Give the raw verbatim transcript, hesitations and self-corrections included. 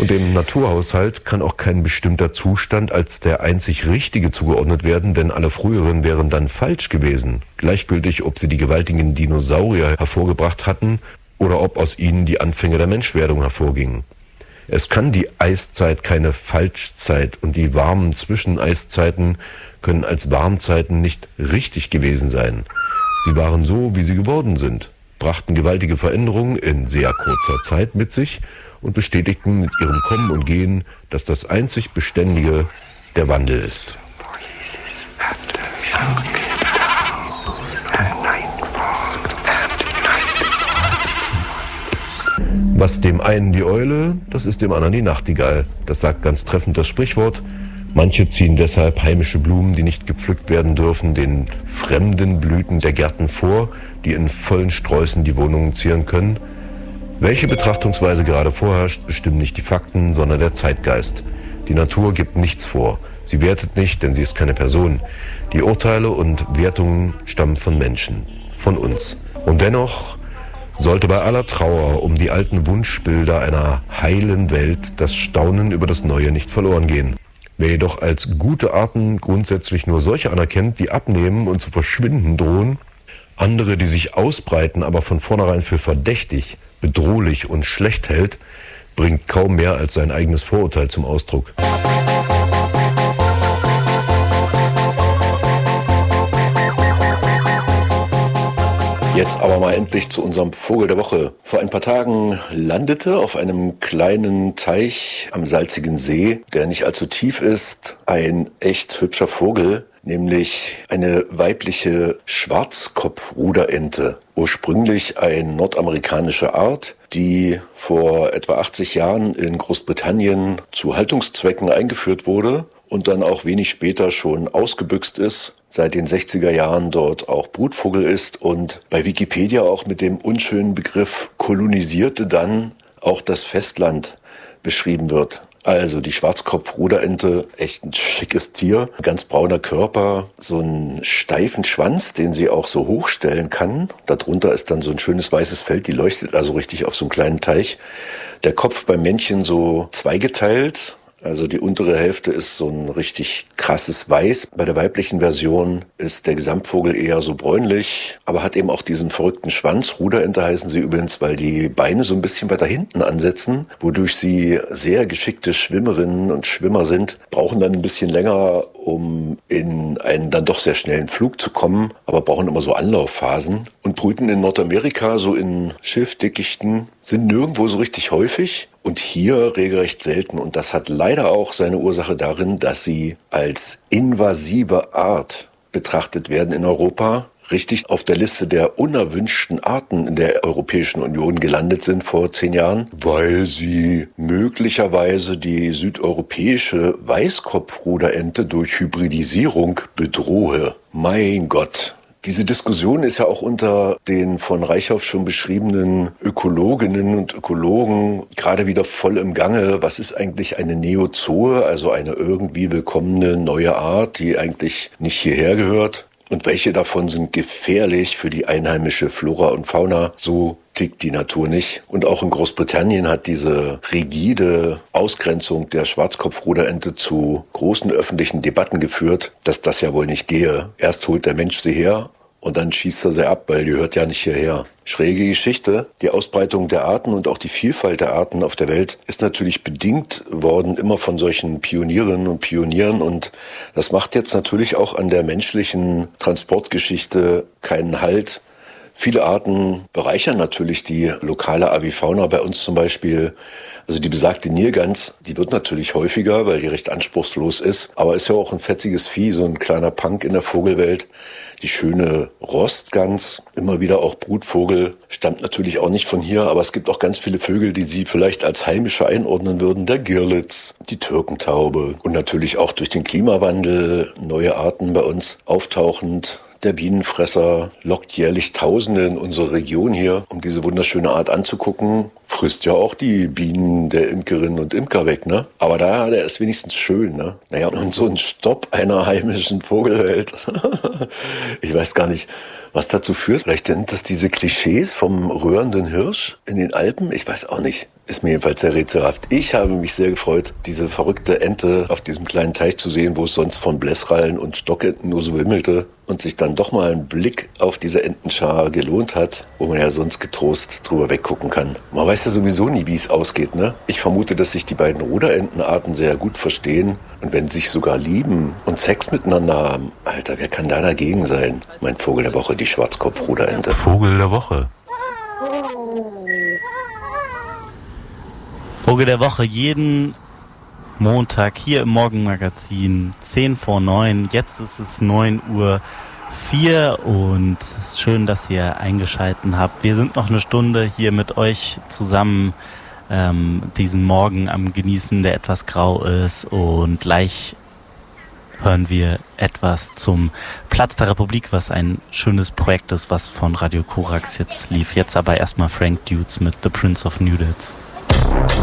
Und dem Naturhaushalt kann auch kein bestimmter Zustand als der einzig richtige zugeordnet werden, denn alle früheren wären dann falsch gewesen. Gleichgültig, ob sie die gewaltigen Dinosaurier hervorgebracht hatten oder ob aus ihnen die Anfänge der Menschwerdung hervorgingen. Es kann die Eiszeit keine Falschzeit und die warmen Zwischeneiszeiten können als Warmzeiten nicht richtig gewesen sein. Sie waren so, wie sie geworden sind, brachten gewaltige Veränderungen in sehr kurzer Zeit mit sich und bestätigten mit ihrem Kommen und Gehen, dass das einzig Beständige der Wandel ist. Was dem einen die Eule, das ist dem anderen die Nachtigall. Das sagt ganz treffend das Sprichwort. Manche ziehen deshalb heimische Blumen, die nicht gepflückt werden dürfen, den fremden Blüten der Gärten vor, die in vollen Sträußen die Wohnungen zieren können. Welche Betrachtungsweise gerade vorherrscht, bestimmen nicht die Fakten, sondern der Zeitgeist. Die Natur gibt nichts vor. Sie wertet nicht, denn sie ist keine Person. Die Urteile und Wertungen stammen von Menschen, von uns. Und dennoch sollte bei aller Trauer um die alten Wunschbilder einer heilen Welt das Staunen über das Neue nicht verloren gehen. Wer jedoch als gute Arten grundsätzlich nur solche anerkennt, die abnehmen und zu verschwinden drohen, andere, die sich ausbreiten, aber von vornherein für verdächtig, bedrohlich und schlecht hält, bringt kaum mehr als sein eigenes Vorurteil zum Ausdruck. Jetzt aber mal endlich zu unserem Vogel der Woche. Vor ein paar Tagen landete auf einem kleinen Teich am salzigen See, der nicht allzu tief ist, ein echt hübscher Vogel, nämlich eine weibliche Schwarzkopfruderente. Ursprünglich eine nordamerikanische Art, die vor etwa achtzig Jahren in Großbritannien zu Haltungszwecken eingeführt wurde und dann auch wenig später schon ausgebüxt ist, seit den sechziger Jahren dort auch Brutvogel ist und bei Wikipedia auch mit dem unschönen Begriff kolonisierte dann auch das Festland beschrieben wird. Also die Schwarzkopfruderente, echt ein schickes Tier, ganz brauner Körper, so einen steifen Schwanz, den sie auch so hochstellen kann. Darunter ist dann so ein schönes weißes Feld, die leuchtet also richtig auf so einem kleinen Teich. Der Kopf beim Männchen so zweigeteilt. Also die untere Hälfte ist so ein richtig krasses Weiß. Bei der weiblichen Version ist der Gesamtvogel eher so bräunlich, aber hat eben auch diesen verrückten Schwanz. Ruderente heißen sie übrigens, weil die Beine so ein bisschen weiter hinten ansetzen, wodurch sie sehr geschickte Schwimmerinnen und Schwimmer sind, brauchen dann ein bisschen länger, um in einen dann doch sehr schnellen Flug zu kommen, aber brauchen immer so Anlaufphasen und brüten in Nordamerika so in Schilfdickichten, sind nirgendwo so richtig häufig. Und hier regelrecht selten. Und das hat leider auch seine Ursache darin, dass sie als invasive Art betrachtet werden in Europa. Richtig auf der Liste der unerwünschten Arten in der Europäischen Union gelandet sind vor zehn Jahren, weil sie möglicherweise die südeuropäische Weißkopfruderente durch Hybridisierung bedrohe. Mein Gott. Diese Diskussion ist ja auch unter den von Reichhoff schon beschriebenen Ökologinnen und Ökologen gerade wieder voll im Gange. Was ist eigentlich eine Neozoe, also eine irgendwie willkommene neue Art, die eigentlich nicht hierher gehört? Und welche davon sind gefährlich für die einheimische Flora und Fauna? So tickt die Natur nicht. Und auch in Großbritannien hat diese rigide Ausgrenzung der Schwarzkopfruderente zu großen öffentlichen Debatten geführt, dass das ja wohl nicht gehe. Erst holt der Mensch sie her und dann schießt er sie ab, weil die hört ja nicht hierher. Schräge Geschichte. Die Ausbreitung der Arten und auch die Vielfalt der Arten auf der Welt ist natürlich bedingt worden immer von solchen Pionierinnen und Pionieren und das macht jetzt natürlich auch an der menschlichen Transportgeschichte keinen Halt. Viele Arten bereichern natürlich die lokale Avifauna, bei uns zum Beispiel. Also die besagte Nilgans, die wird natürlich häufiger, weil die recht anspruchslos ist. Aber ist ja auch ein fetziges Vieh, so ein kleiner Punk in der Vogelwelt. Die schöne Rostgans, immer wieder auch Brutvogel, stammt natürlich auch nicht von hier. Aber es gibt auch ganz viele Vögel, die Sie vielleicht als heimische einordnen würden. Der Girlitz, die Türkentaube und natürlich auch durch den Klimawandel neue Arten bei uns auftauchend. Der Bienenfresser lockt jährlich Tausende in unsere Region hier, um diese wunderschöne Art anzugucken. Frisst ja auch die Bienen der Imkerinnen und Imker weg, ne? Aber da, der ist wenigstens schön, ne? Naja, und so ein Stopp einer heimischen Vogelwelt. Ich weiß gar nicht, Was dazu führt, vielleicht sind das diese Klischees vom röhrenden Hirsch in den Alpen, ich weiß auch nicht. Ist mir jedenfalls sehr rätselhaft. Ich habe mich sehr gefreut, diese verrückte Ente auf diesem kleinen Teich zu sehen, wo es sonst von Blässrallen und Stockenten nur so wimmelte und sich dann doch mal ein Blick auf diese Entenschar gelohnt hat, wo man ja sonst getrost drüber weggucken kann. Man weiß ja sowieso nie, wie es ausgeht, ne? Ich vermute, dass sich die beiden Ruderentenarten sehr gut verstehen und wenn sie sich sogar lieben und Sex miteinander haben. Alter, wer kann da dagegen sein? Mein Vogel der Woche, die Schwarzkopf-Ruderente. Vogel der Woche. Vogel der Woche jeden Montag hier im Morgenmagazin, zehn vor neun. Jetzt ist es neun Uhr vier und es ist schön, dass ihr eingeschaltet habt. Wir sind noch eine Stunde hier mit euch zusammen ähm, diesen Morgen am Genießen, der etwas grau ist, und gleich hören wir etwas zum Platz der Republik, was ein schönes Projekt ist, was von Radio Korax jetzt lief. Jetzt aber erstmal Frank Dudes mit The Prince of Nudits.